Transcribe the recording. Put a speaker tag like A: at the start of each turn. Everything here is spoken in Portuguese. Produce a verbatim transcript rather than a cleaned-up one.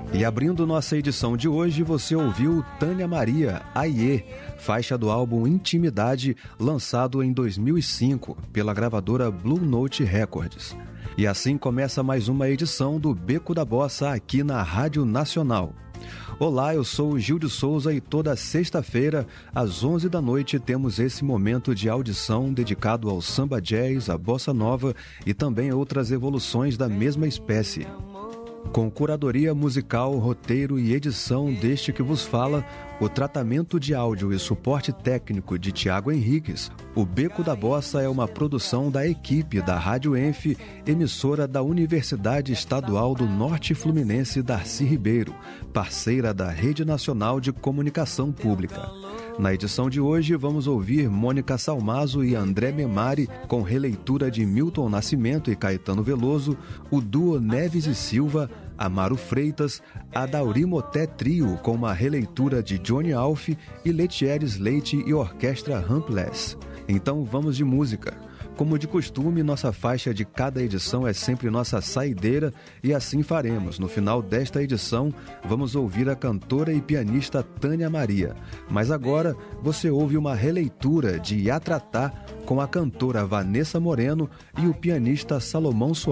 A: E abrindo nossa edição de hoje, você ouviu Tânia Maria, Aiê, faixa do álbum Intimidade, lançado em dois mil e cinco pela gravadora Blue Note Records. E assim começa mais uma edição do Beco da Bossa aqui na Rádio Nacional. Olá, eu sou o Gil de Souza e toda sexta-feira, às onze da noite, temos esse momento de audição dedicado ao samba jazz, à bossa nova e também outras evoluções da mesma espécie. Com curadoria musical, roteiro e edição deste que vos fala, o tratamento de áudio e suporte técnico de Tiago Henriques, o Beco da Bossa é uma produção da equipe da Rádio Enf, emissora da Universidade Estadual do Norte Fluminense Darcy Ribeiro, parceira da Rede Nacional de Comunicação Pública. Na edição de hoje, vamos ouvir Mônica Salmazo e André Memari com releitura de Milton Nascimento e Caetano Veloso, o duo Neves e Silva, Amaro Freitas, Adauri Moté Trio com uma releitura de Johnny Alf e Letieres Leite e Orquestra Rampless. Então vamos de música. Como de costume, nossa faixa de cada edição é sempre nossa saideira e assim faremos. No final desta edição, vamos ouvir a cantora e pianista Tânia Maria. Mas agora, você ouve uma releitura de Yatratá com a cantora Vanessa Moreno e o pianista Salomão Soares.